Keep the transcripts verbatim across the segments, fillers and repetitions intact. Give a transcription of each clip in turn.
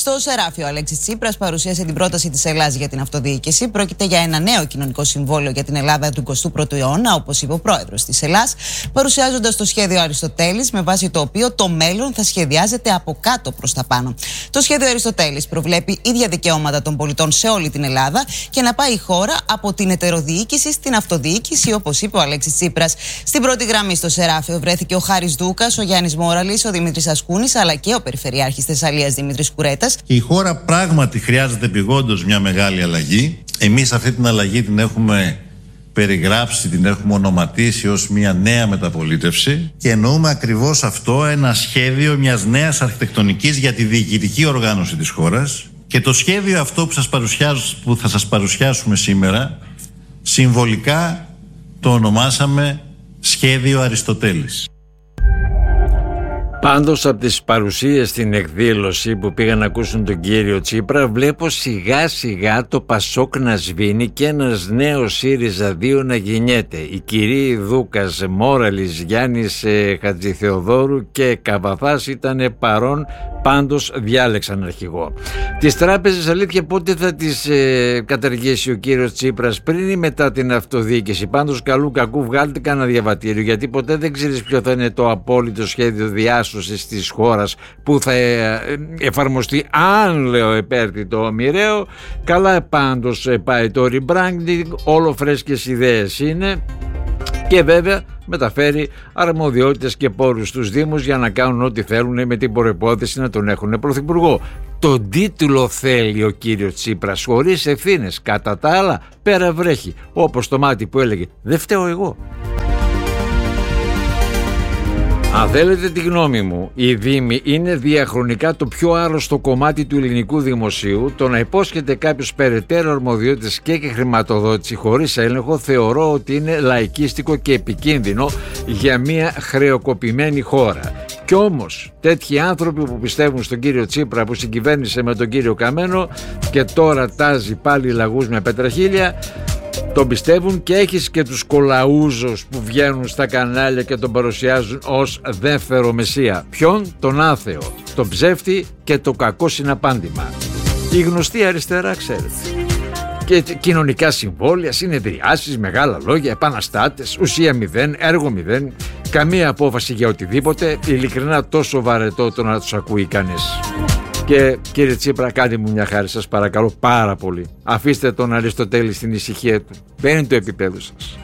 Στο Σεράφιο, ο Αλέξης Τσίπρας παρουσίασε την πρόταση της Ελλάδας για την αυτοδιοίκηση. Πρόκειται για ένα νέο κοινωνικό συμβόλαιο για την Ελλάδα του εικοστού πρώτου αιώνα, όπως είπε ο πρόεδρος της Ελλάδας, παρουσιάζοντας το σχέδιο Αριστοτέλης, με βάση το οποίο το μέλλον θα σχεδιάζεται από κάτω προς τα πάνω. Το σχέδιο Αριστοτέλης προβλέπει ίδια δικαιώματα των πολιτών σε όλη την Ελλάδα και να πάει η χώρα από την ετεροδιοίκηση στην αυτοδιοίκηση, όπως είπε ο Αλέξης Τσίπρας. Στην πρώτη γραμμή στο Σεράφιο βρέθηκε ο Χάρης Δούκας, ο Γιάννης Μόραλης, ο Δημήτρης Ασκούνης, αλλά και ο Περιφερειάρχης Θεσσαλίας Δημήτρης Κουρέτας. Η χώρα πράγματι χρειάζεται επειγόντως μια μεγάλη αλλαγή. Εμείς αυτή την αλλαγή την έχουμε περιγράψει, την έχουμε ονοματίσει ως μια νέα μεταπολίτευση και εννοούμε ακριβώς αυτό, ένα σχέδιο μιας νέας αρχιτεκτονικής για τη διοικητική οργάνωση της χώρας. Και το σχέδιο αυτό που, σας που θα σας παρουσιάσουμε σήμερα, συμβολικά το ονομάσαμε Σχέδιο Αριστοτέλης. Πάντως από τις παρουσίες στην εκδήλωση που πήγαν να ακούσουν τον κύριο Τσίπρα, βλέπω σιγά σιγά το Πασόκ να σβήνει και ένας νέος ΣΥΡΙΖΑ δύο να γεννιέται. Οι κυρίοι Δούκας, Μόραλης, Γιάννης ε, Χατζηθεοδόρου και Καβαθάς ήταν παρόν, πάντως διάλεξαν αρχηγό. Τις τράπεζες, αλήθεια, πότε θα τις ε, καταργήσει ο κύριος Τσίπρας, πριν ή μετά την αυτοδιοίκηση? Πάντως καλού κακού βγάλτε κανένα διαβατήριο, γιατί ποτέ δεν ξέρεις ποιο θα είναι το απόλυτο σχέδιο διάσωσης της χώρας που θα ε, εφαρμοστεί, αν λέω επέρθει το μοιραίο. Καλά πάντως ε, πάει το rebranding, όλο φρέσκες ιδέες είναι. Και βέβαια μεταφέρει αρμοδιότητες και πόρους στους Δήμους για να κάνουν ό,τι θέλουν, με την προϋπόθεση να τον έχουν πρωθυπουργό. Τον τίτλο θέλει ο κύριος Τσίπρας, χωρίς ευθύνες. Κατά τα άλλα πέρα βρέχει, όπως το μάτι που έλεγε «Δεν φταίω εγώ». Αν θέλετε τη γνώμη μου, οι Δήμοι είναι διαχρονικά το πιο άρρωστο κομμάτι του ελληνικού δημοσίου. Το να υπόσχεται κάποιος περαιτέρω αρμοδιότητες και, και χρηματοδότηση χωρίς έλεγχο, θεωρώ ότι είναι λαϊκίστικο και επικίνδυνο για μια χρεοκοπημένη χώρα. Κι όμως τέτοιοι άνθρωποι που πιστεύουν στον κύριο Τσίπρα, που συγκυβέρνησε με τον κύριο Καμένο και τώρα τάζει πάλι λαγούς με πετραχίλια, τον πιστεύουν, και έχεις και τους κολαούζους που βγαίνουν στα κανάλια και τον παρουσιάζουν ως δεύτερο μεσσία. Ποιον? Τον άθεο, τον ψεύτη και το κακό συναπάντημα. Η γνωστή αριστερά, ξέρετε. Και κοινωνικά συμβόλαια, συνεδριάσεις, μεγάλα λόγια, επαναστάτες, ουσία μηδέν, έργο μηδέν, καμία απόφαση για οτιδήποτε. Ειλικρινά τόσο βαρετό το να τους ακούει κανείς. Και κύριε Τσίπρα, κάντε μου μια χάρη, σας παρακαλώ πάρα πολύ. Αφήστε τον Αριστοτέλη στην ησυχία του. Δεν είναι το επίπεδο σας.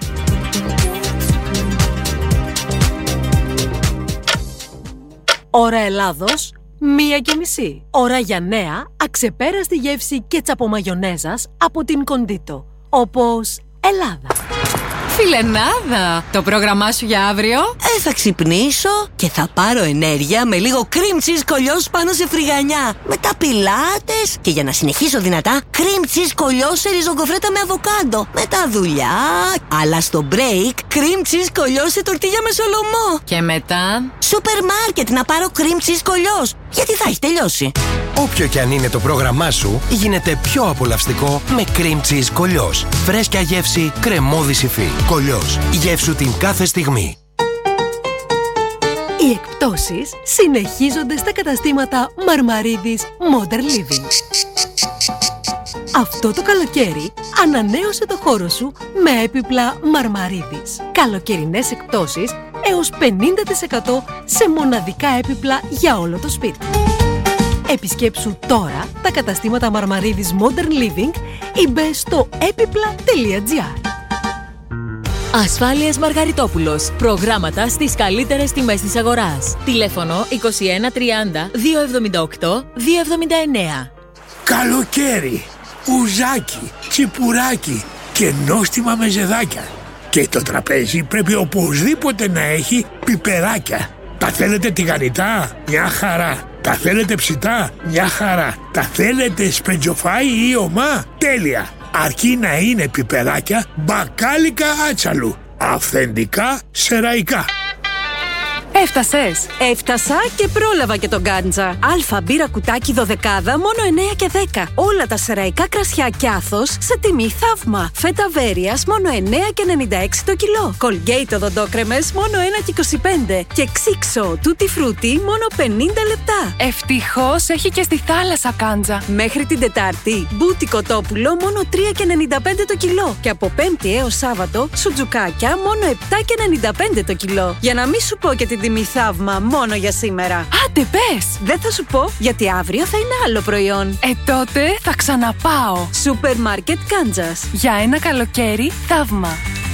Ώρα Ελλάδος, μία και μισή. Ώρα για νέα, αξεπέραστη γεύση κέτσαπο μαγιονέζας από την Κοντίτο. Όπως Ελλάδα. Φιλενάδα, το πρόγραμμά σου για αύριο? Ε, θα ξυπνήσω και θα πάρω ενέργεια με λίγο cream cheese κολλιός πάνω σε φρυγανιά. Μετά πιλάτες και, για να συνεχίσω δυνατά, cream cheese κολλιός σε ριζογκοφρέτα με αβοκάντο. Μετά δουλειά, αλλά στο break cream cheese κολλιός σε τορτίγια με σολομό. Και μετά σούπερ μάρκετ να πάρω cream cheese κολλιός, γιατί θα έχει τελειώσει. Όποιο και αν είναι το πρόγραμμά σου, γίνεται πιο απολαυστικό με cream cheese κολλιός. Φρέσκια γεύση, κρεμώδη υφή. Κολλιός. Γεύσου την κάθε στιγμή. Οι εκπτώσεις συνεχίζονται στα καταστήματα Μαρμαρίδης Modern Living. Αυτό το καλοκαίρι ανανέωσε το χώρο σου με έπιπλα Μαρμαρίδης. Καλοκαιρινές εκπτώσεις έως πενήντα τοις εκατό σε μοναδικά έπιπλα για όλο το σπίτι. Επισκέψου τώρα τα καταστήματα Μαρμαρίδης Modern Living ή μπες στο έπιπλα τελεία τζι άρ. Ασφάλειες Μαργαριτόπουλος. Προγράμματα στις καλύτερες τιμές της αγοράς. Τηλέφωνο είκοσι ένα τριάντα διακόσια εβδομήντα οκτώ διακόσια εβδομήντα εννέα. Καλοκαίρι, ουζάκι, τσιπουράκι και νόστιμα με ζεδάκια. Και το τραπέζι πρέπει οπωσδήποτε να έχει πιπεράκια. Τα θέλετε τηγανιτά? Μια χαρά. Τα θέλετε ψητά? Μια χαρά. Τα θέλετε σπεντζοφάι ή ομά? Τέλεια. Αρκεί να είναι πιπεράκια μπακάλικα άτσαλου. Αυθεντικά σεραϊκά. Έφτασες? Έφτασα και πρόλαβα και τον Γκάντζα. Αλφα μπύρα κουτάκι δωδεκάδα μόνο εννέα και δέκα. Όλα τα σεραϊκά κρασιά και Άθος σε τιμή θαύμα. Φέτα Βέρειας μόνο εννέα και ενενήντα έξι το κιλό. Colgate οδοντόκρεμες μόνο ένα και είκοσι πέντε. Και Ξίξο Tutti Frutti μόνο πενήντα λεπτά. Ευτυχώς έχει και στη θάλασσα κάντζα. Μέχρι την Τετάρτη, μπούτι κοτόπουλο μόνο τρία και ενενήντα πέντε το κιλό. Και από Πέμπτη έως Σάββατο, σουτζουκάκια μόνο επτά και ενενήντα πέντε το κιλό. Για να μην σου πω και την τιμή θαύμα μόνο για σήμερα. Άντε πες! Δεν θα σου πω, γιατί αύριο θα είναι άλλο προϊόν. Ε, τότε θα ξαναπάω. Σούπερ μάρκετ Κάντζας. Για ένα καλοκαίρι θαύμα.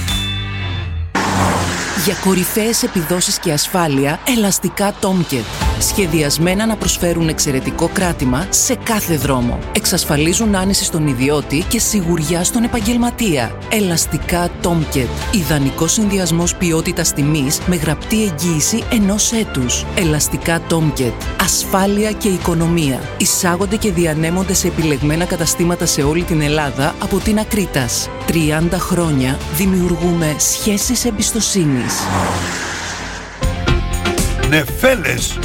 Για κορυφαίες επιδόσεις και ασφάλεια, ελαστικά Tomcat. Σχεδιασμένα να προσφέρουν εξαιρετικό κράτημα σε κάθε δρόμο. Εξασφαλίζουν άνεση στον ιδιώτη και σιγουριά στον επαγγελματία. Ελαστικά Tomcat. Ιδανικός συνδυασμός ποιότητας τιμής με γραπτή εγγύηση ενός έτους. Ελαστικά Tomcat. Ασφάλεια και οικονομία. Εισάγονται και διανέμονται σε επιλεγμένα καταστήματα σε όλη την Ελλάδα από την Ακρίτας. τριάντα χρόνια δημιουργούμε σχέσεις εμπιστοσύνης. Νεφέλες.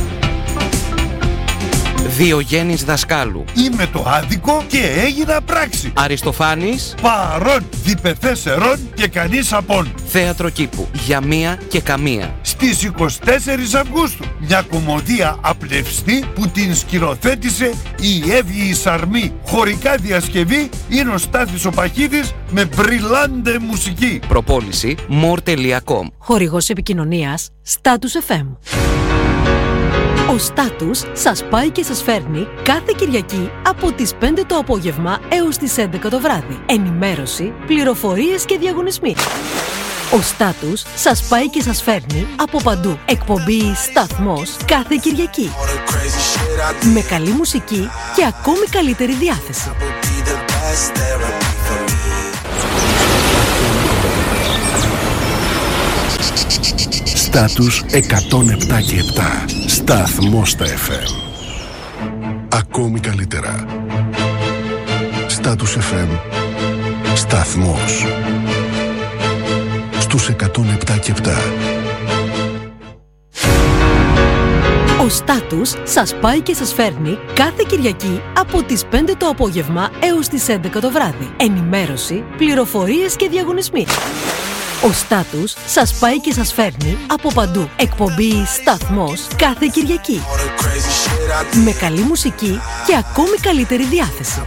Διογέννης Δασκάλου. Είμαι το άδικο και έγινα πράξη. Αριστοφάνης. Παρών, διπεθέσερον και κανείς απόν. Θέατρο κήπου. Για μία και καμία. Στις είκοσι τέσσερις Αυγούστου. Μια κομμωδία απλευστή που την σκηνοθέτησε η Εύη η Σαρμή. Χωρικά διασκευή είναι ο Στάθης ο Παχίδης με μπριλάντε μουσική. Προπόληση more τελεία com. Χορηγός επικοινωνίας Status εφ εμ. Ο Status σας πάει και σας φέρνει κάθε Κυριακή από τις πέντε το απόγευμα έως τις έντεκα το βράδυ. Ενημέρωση, πληροφορίες και διαγωνισμοί. Ο Status σας πάει και σας φέρνει από παντού. Εκπομπή Σταθμός κάθε Κυριακή. Με καλή μουσική και ακόμη καλύτερη διάθεση. Στάτους εκατόν επτά και επτά. Σταθμός στα εφ εμ. Ακόμη καλύτερα. Στάτους εφ εμ. Σταθμός. Στους εκατόν επτά και επτά. Ο Στάτους σας πάει και σας φέρνει κάθε Κυριακή από τις πέντε το απόγευμα έως τις έντεκα το βράδυ. Ενημέρωση, πληροφορίες και διαγωνισμοί. Ο Στάτους σας πάει και σας φέρνει από παντού. Εκπομπή Σταθμός κάθε Κυριακή. Με καλή μουσική και ακόμη καλύτερη διάθεση.